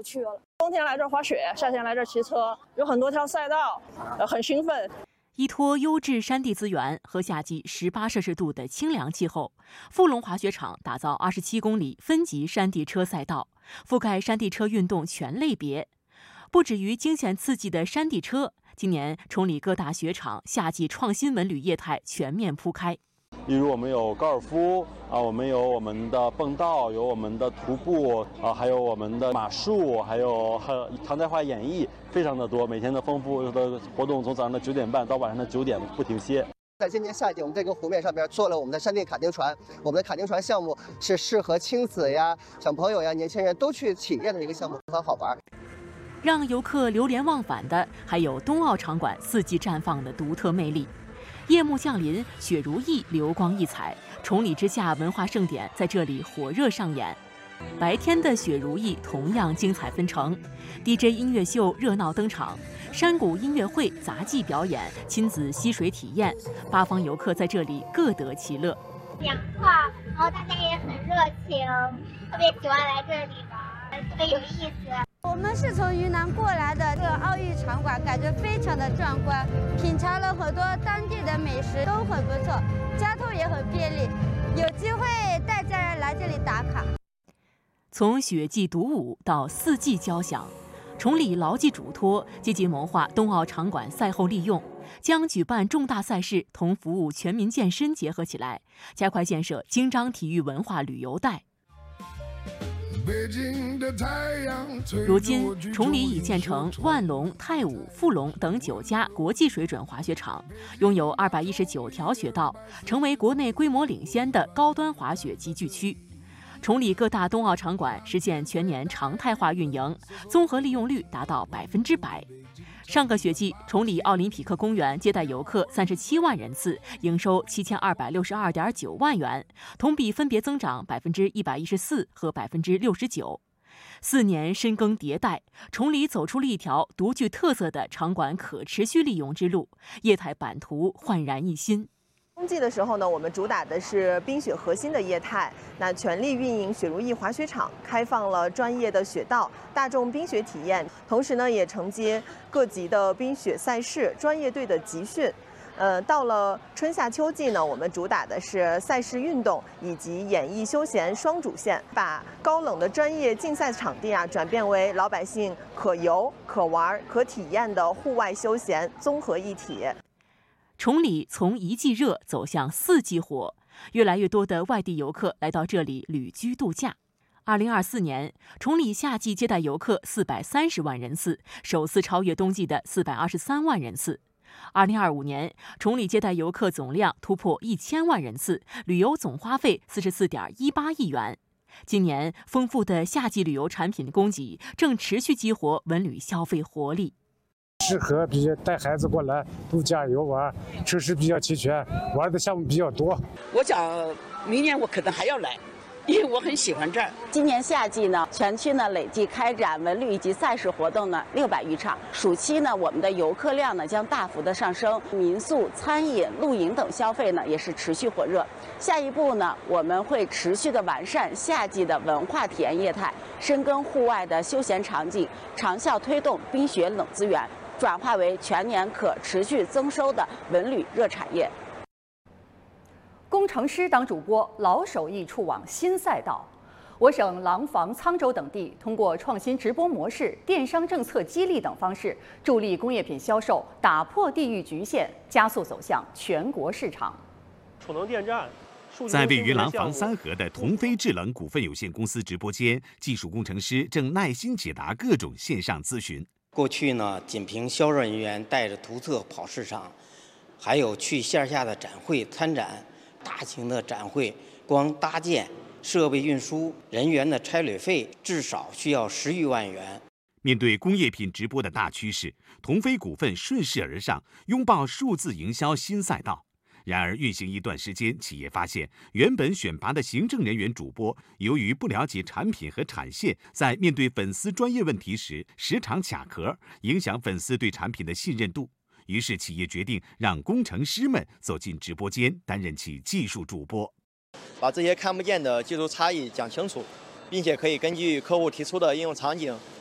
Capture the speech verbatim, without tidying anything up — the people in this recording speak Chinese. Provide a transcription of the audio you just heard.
趣了。冬天来这儿滑雪，夏天来这儿骑车，有很多条赛道，呃，很兴奋。 依托优质山地资源和夏季十八摄氏度的清凉气候，富龙滑雪场打造二十七公里分级山地车赛道，覆盖山地车运动全类别。不止于惊险刺激的山地车，今年崇礼各大雪场夏季创新文旅业态全面铺开。 例如我们有高尔夫啊，我们有我们的蹦道，有我们的徒步啊，还有我们的马术，还有还常态化演绎，非常的多。每天的丰富的活动从早上的九点半到晚上的九点不停歇。 在今年夏季，我们这个湖面上边做了我们的山地卡丁船。我们的卡丁船项目是适合亲子呀、小朋友呀、年轻人都去体验的一个项目，很好玩。 让游客流连忘返的，还有冬奥场馆四季绽放的独特魅力。夜幕降临，雪如意流光溢彩，崇礼之夏文化盛典在这里火热上演。白天的雪如意同样精彩纷呈 ，D J 音乐秀热闹登场，山谷音乐会、杂技表演、亲子嬉水体验，八方游客在这里各得其乐。 讲话，然后大家也很热情，特别喜欢来这里玩，特别有意思。 我们是从云南过来的，这个奥运场馆感觉非常的壮观，品尝了很多当地的美食，都很不错，交通也很便利，有机会带家人来这里打卡。 从雪季独舞到四季交响，崇礼牢记嘱托，积极谋划冬奥场馆赛后利用，将举办重大赛事同服务全民健身结合起来，加快建设京张体育文化旅游带。如今，崇礼已建成万隆、泰武、富隆等九家国际水准滑雪场，拥有二百一十九条雪道，成为国内规模领先的高端滑雪集聚区。崇礼各大冬奥场馆实现全年常态化运营，综合利用率达到百分之百。上个雪季，崇礼奥林匹克公园接待游客三十七万人次，营收七千二百六十二点九万元，同比分别增长百分之一百一十四和百分之六十九。四年深耕迭代，崇礼走出了一条独具特色的场馆可持续利用之路，业态版图焕然一新。 冬季的时候呢，我们主打的是冰雪核心的业态，那全力运营雪如意滑雪场，开放了专业的雪道、大众冰雪体验，同时呢也承接各级的冰雪赛事、专业队的集训。呃，到了春夏秋季呢，我们主打的是赛事运动以及演艺休闲双主线，把高冷的专业竞赛场地啊，转变为老百姓可游、可玩、可体验的户外休闲综合一体。 崇礼从一季热走向四季火，越来越多的外地游客来到这里旅居度假。二零二四年，崇礼夏季接待游客四百三十万人次，首次超越冬季的四百二十三万人次。二零二五年，崇礼接待游客总量突破一千万人次，旅游总花费四十四点一八亿元。今年，丰富的夏季旅游产品供给正持续激活文旅消费活力。 适合比较带孩子过来度假游玩，设施比较齐全，玩的项目比较多。 我想明年我可能还要来，因为我很喜欢这儿。 今年夏季呢，全区呢累计开展文旅以及赛事活动呢六百余场。暑期呢，我们的游客量呢将大幅的上升，民宿、餐饮、露营等消费呢也是持续火热。下一步呢，我们会持续的完善夏季的文化体验业态，深耕户外的休闲场景，长效推动冰雪冷资源，转化为全年可持续增收的文旅热产业。 工程师当主播，老手艺触网新赛道。我省廊坊、沧州等地通过创新直播模式、电商政策激励等方式，助力工业品销售打破地域局限，加速走向全国市场。 储能电站。 在位于廊坊三河的同飞制冷股份有限公司直播间，技术工程师正耐心解答各种线上咨询。 过去呢，仅凭销售人员带着图册跑市场，还有去线下的展会参展，大型的展会光搭建、设备运输、人员的差旅费至少需要十余万元。 面对工业品直播的大趋势，同飞股份顺势而上，拥抱数字营销新赛道。然而，运行一段时间，企业发现，原本选拔的行政人员主播，由于不了解产品和产线，在面对粉丝专业问题时，时常卡壳，影响粉丝对产品的信任度。于是，企业决定让工程师们走进直播间，担任起技术主播， 把这些看不见的技术差异讲清楚，并且可以根据客户提出的应用场景，